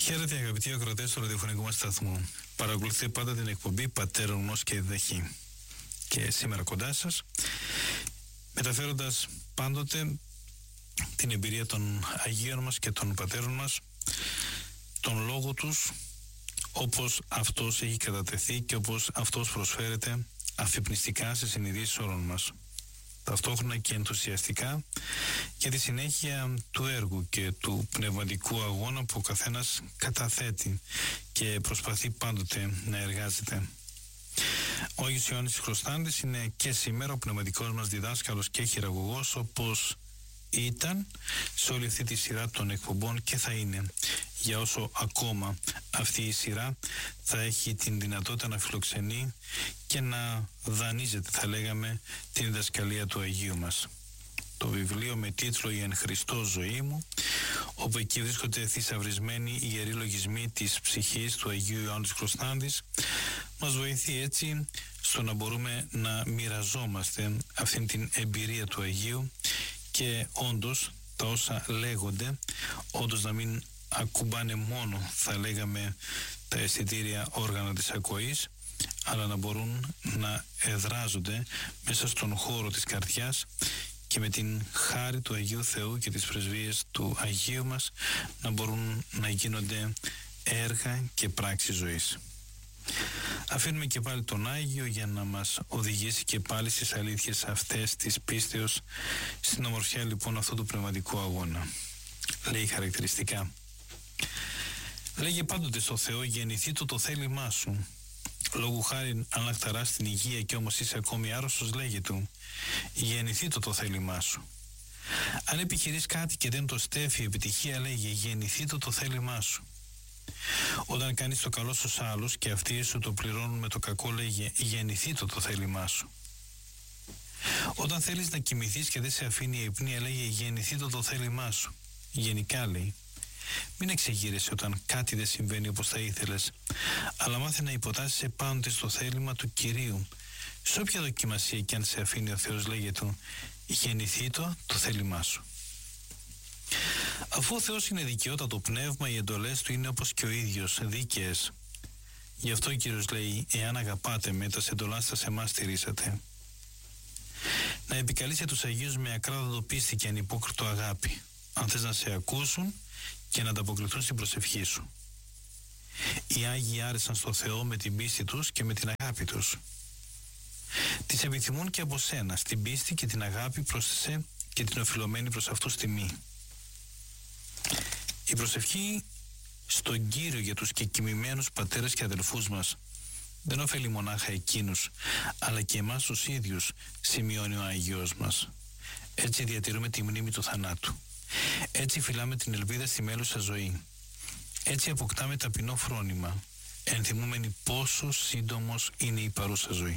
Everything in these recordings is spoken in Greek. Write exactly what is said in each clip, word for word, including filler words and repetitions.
Χαίρετε αγαπητοί ακροατές του ραδιοφωνικού μας σταθμού. Παρακολουθείτε πάντα την εκπομπή Πατέρων Γνώση και Διδαχή. Και σήμερα κοντά σας, μεταφέροντας πάντοτε την εμπειρία των Αγίων μας και των Πατέρων μας, τον λόγο τους, όπως αυτός έχει κατατεθεί και όπως αυτός προσφέρεται αφυπνιστικά σε συνειδήσεις όλων μας. Ταυτόχρονα και ενθουσιαστικά για τη συνέχεια του έργου και του πνευματικού αγώνα που ο καθένας καταθέτει και προσπαθεί πάντοτε να εργάζεται. Ο Άγιος Ιωάννης Χρωστάντης είναι και σήμερα ο πνευματικός μας διδάσκαλος και χειραγωγός, όπως ήταν σε όλη αυτή τη σειρά των εκπομπών και θα είναι για όσο ακόμα αυτή η σειρά θα έχει την δυνατότητα να φιλοξενεί και να δανείζεται, θα λέγαμε, την διδασκαλία του Αγίου μας. Το βιβλίο με τίτλο «Η εν Χριστώ ζωή μου», όπου εκεί βρίσκονται θησαυρισμένοι οι ιεροί λογισμοί της ψυχής του Αγίου Ιωάννου Χρωστάντης, μας βοηθεί έτσι στο να μπορούμε να μοιραζόμαστε αυτήν την εμπειρία του Αγίου και όντως τα όσα λέγονται, όντως να μην ακουμπάνε μόνο, θα λέγαμε, τα αισθητήρια όργανα της ακοής, αλλά να μπορούν να εδράζονται μέσα στον χώρο της καρδιάς και με την χάρη του Αγίου Θεού και τις πρεσβείες του Αγίου μας να μπορούν να γίνονται έργα και πράξεις ζωής. Αφήνουμε και πάλι τον Άγιο για να μας οδηγήσει και πάλι στις αλήθειες αυτές της πίστεως, στην ομορφιά λοιπόν αυτού του πνευματικού αγώνα. Λέει χαρακτηριστικά: λέγε πάντοτε στο Θεό, γεννηθεί το το θέλημά σου. Λόγου χάρη αν λαχταράς την υγεία και όμως είσαι ακόμη άρρωστος, λέγε του, γεννηθεί το το θέλημά σου. Αν επιχειρείς κάτι και δεν το στέφει η επιτυχία, λέγε, γεννηθεί το το θέλημά σου. Όταν κάνεις το καλό στους άλλους και αυτοί σου το πληρώνουν με το κακό, λέγε, γεννηθεί το το θέλημά σου. Όταν θέλεις να κοιμηθείς και δεν σε αφήνει η υπνία, λέγε, γεννηθεί το το θέλημά σου. Γενικά, λέει, μην εξεγείρεσαι όταν κάτι δεν συμβαίνει όπως θα ήθελες, αλλά μάθε να υποτάσσεσαι πάντοτε στο θέλημα του Κυρίου. Σε όποια δοκιμασία και αν σε αφήνει ο Θεός, λέγε του, γεννηθεί το το θέλημά σου. Αφού ο Θεός είναι δικαιότατο πνεύμα, οι εντολές του είναι όπως και ο ίδιος, δίκαιες. Γι' αυτό ο Κύριος λέει, εάν αγαπάτε με, τα εντολάς θα σε εμάς στηρίσατε. Να επικαλείσαι τους Αγίους με ακράδαντο πίστη και ανυπόκριτο αγάπη, αν θες να σε ακούσουν και να ανταποκριθούν στην προσευχή σου. Οι Άγιοι άρεσαν στο Θεό με την πίστη τους και με την αγάπη τους. Τις επιθυμούν και από σένα, στην πίστη και την αγάπη πρόσθεσε και την οφειλωμένη προς αυτούς τιμή. Η προσευχή στον Κύριο για τους κεκοιμημένους πατέρες και αδελφούς μας δεν ωφελεί μονάχα εκείνους, αλλά και εμάς τους ίδιους, σημειώνει ο Άγιος μας. Έτσι διατηρούμε τη μνήμη του θανάτου. Έτσι φυλάμε την ελπίδα στη μέλουσα ζωή. Έτσι αποκτάμε ταπεινό φρόνημα, ενθυμούμενοι πόσο σύντομος είναι η παρούσα ζωή.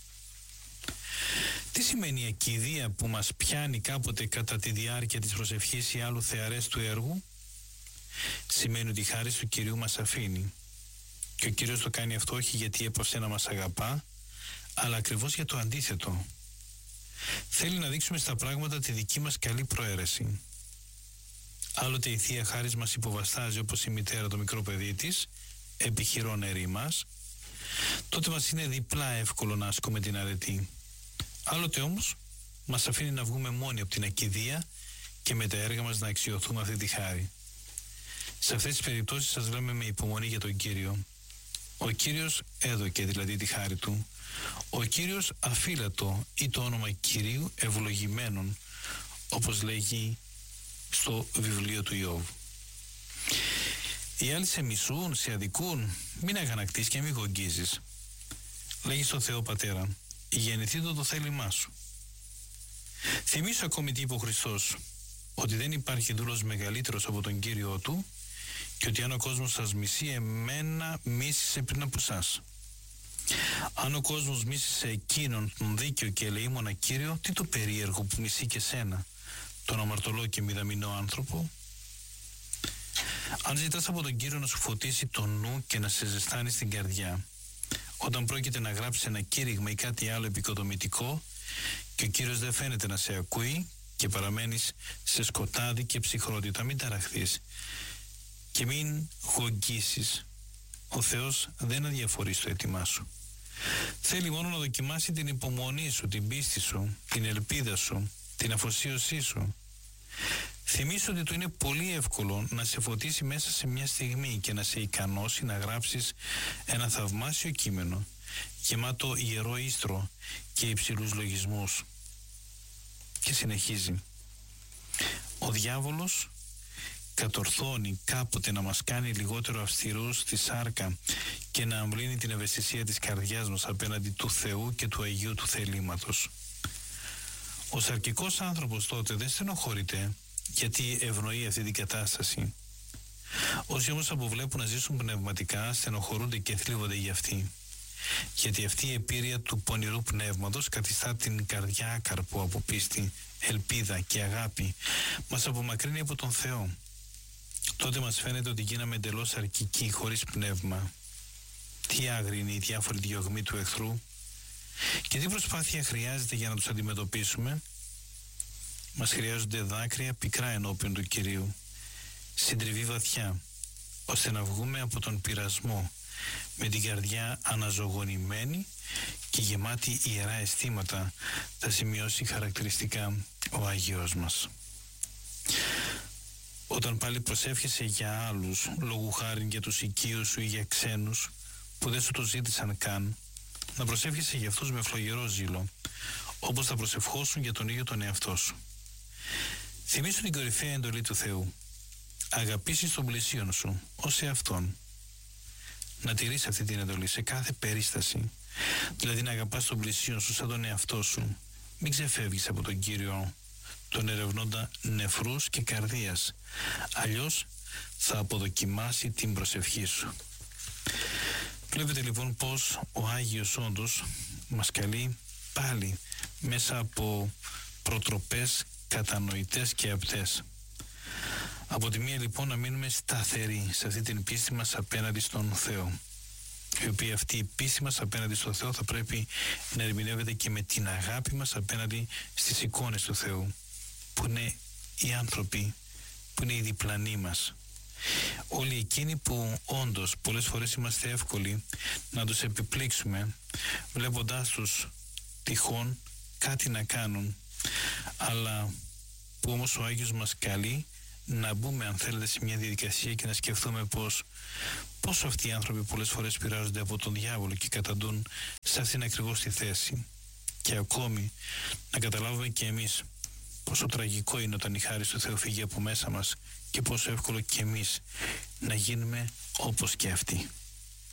Τι σημαίνει η ακηδία που μας πιάνει κάποτε κατά τη διάρκεια της προσευχής ή άλλου θεαρές του έργου? Σημαίνει ότι η χάρη του Κυρίου μας αφήνει. Και ο Κύριος το κάνει αυτό όχι γιατί έπαυσε να μας αγαπά, αλλά ακριβώς για το αντίθετο. Θέλει να δείξουμε στα πράγματα τη δική μας καλή προαίρεση. Άλλοτε η Θεία Χάρις μας υποβαστάζει όπως η μητέρα το μικρό παιδί της, επιχειρώνερή μας, τότε μας είναι διπλά εύκολο να ασκούμε την αρετή. Άλλοτε όμως μας αφήνει να βγούμε μόνοι από την ακηδία και με τα έργα μας να αξιωθούμε αυτή τη χάρη. Σε αυτές τις περιπτώσεις σας λέμε με υπομονή για τον Κύριο. Ο Κύριος έδωκε δηλαδή τη χάρη του. Ο Κύριος αφύλατο ή το όνομα Κυρίου ευλογημένων, όπως λέγει στο βιβλίο του Ιώβ. Οι άλλοι σε μισούν, σε αδικούν, μην αγανακτείς και μην γογγίζεις. Λέγει στο Θεό Πατέρα, γεννηθεί το το θέλημά σου. Θυμήσου ακόμη τι είπε ο Χριστός, ότι δεν υπάρχει δούλος μεγαλύτερος από τον Κύριό του και ότι αν ο κόσμος σας μισεί, εμένα μίσησε πριν από εσάς. Αν ο κόσμος μίσησε εκείνον τον δίκαιο και ελεήμονα Κύριο, τι το περίεργο που μισεί και σένα, τον αμαρτωλό και μηδαμινό άνθρωπο? Αν ζητάς από τον Κύριο να σου φωτίσει το νου και να σε ζεστάνει στην καρδιά, όταν πρόκειται να γράψει ένα κήρυγμα ή κάτι άλλο επικοδομητικό και ο Κύριος δεν φαίνεται να σε ακούει και παραμένεις σε σκοτάδι και ψυχρότητα, μην ταραχθείς. και μην γογγίσεις. Ο Θεός δεν αδιαφορεί στο αίτημά σου. Θέλει μόνο να δοκιμάσει την υπομονή σου, την πίστη σου, την ελπίδα σου, την αφοσίωσή σου. Θυμήσου ότι του είναι πολύ εύκολο να σε φωτίσει μέσα σε μια στιγμή και να σε ικανώσει να γράψεις ένα θαυμάσιο κείμενο γεμάτο ιερό ίστρο και υψηλούς λογισμούς. Και συνεχίζει. Ο διάβολος κατορθώνει κάποτε να μας κάνει λιγότερο αυστηρούς στη σάρκα και να αμβλύνει την ευαισθησία της καρδιάς μας απέναντι του Θεού και του Αγίου του θελήματος. Ο σαρκικός άνθρωπος τότε δεν στενοχωρείται γιατί ευνοεί αυτή την κατάσταση. Όσοι όμως αποβλέπουν να ζήσουν πνευματικά στενοχωρούνται και θλίβονται για αυτή. Γιατί αυτή η επίρρεια του πονηρού πνεύματος καθιστά την καρδιά άκαρπο από πίστη, ελπίδα και αγάπη. Μας απομακρύνει από τον Θεό. Τότε μας φαίνεται ότι γίναμε εντελώς αρκικοί, χωρίς πνεύμα. Τι άγρη είναι η διάφορη διωγμή του εχθρού και τι προσπάθεια χρειάζεται για να τους αντιμετωπίσουμε. Μας χρειάζονται δάκρυα πικρά ενώπιον του Κυρίου, συντριβή βαθιά, ώστε να βγούμε από τον πειρασμό με την καρδιά αναζωογονημένη και γεμάτη ιερά αισθήματα, θα σημειώσει χαρακτηριστικά ο Άγιος μας. Όταν πάλι προσεύχεσαι για άλλους, λόγου χάριν για τους οικείους σου ή για ξένους που δεν σου το ζήτησαν καν, να προσεύχεσαι για αυτούς με φλογερό ζήλο, όπως θα προσευχώσουν για τον ίδιο τον εαυτό σου. Θυμήσου την κορυφαία εντολή του Θεού. Αγαπήσεις τον πλησίον σου ως εαυτόν. Να τηρείς αυτή την εντολή σε κάθε περίσταση. Δηλαδή να αγαπάς τον πλησίον σου σαν τον εαυτό σου. Μην ξεφεύγεις από τον Κύριο, τον ερευνώντα νεφρούς και καρδίας. Αλλιώς θα αποδοκιμάσει την προσευχή σου. Βλέπετε λοιπόν πως ο Άγιος όντως μας καλεί πάλι μέσα από προτροπές κατανοητές και απτές. Από τη μία λοιπόν να μείνουμε σταθεροί σε αυτή την πίστη μας απέναντι στον Θεό, η οποία αυτή η πίστη μας απέναντι στον Θεό θα πρέπει να ερμηνεύεται και με την αγάπη μας απέναντι στις εικόνες του Θεού, που είναι οι άνθρωποι, που είναι οι διπλανοί μας. Όλοι εκείνοι που όντως πολλές φορές είμαστε εύκολοι να τους επιπλήξουμε βλέποντάς τους τυχόν κάτι να κάνουν, αλλά που όμως ο Άγιος μας καλεί να μπούμε, αν θέλετε, σε μια διαδικασία και να σκεφτούμε πως πόσο αυτοί οι άνθρωποι πολλές φορές πειράζονται από τον διάβολο και καταντούν σε αυτήν ακριβώς τη θέση. Και ακόμη να καταλάβουμε και εμείς πόσο τραγικό είναι όταν η χάρις του Θεού φύγει από μέσα μας και πόσο εύκολο και εμείς να γίνουμε όπως και αυτοί.